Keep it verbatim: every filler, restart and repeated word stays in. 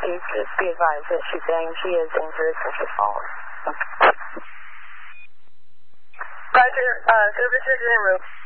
please just be advised that she's saying she is dangerous and she's fallen. Okay. Roger, uh, services en route.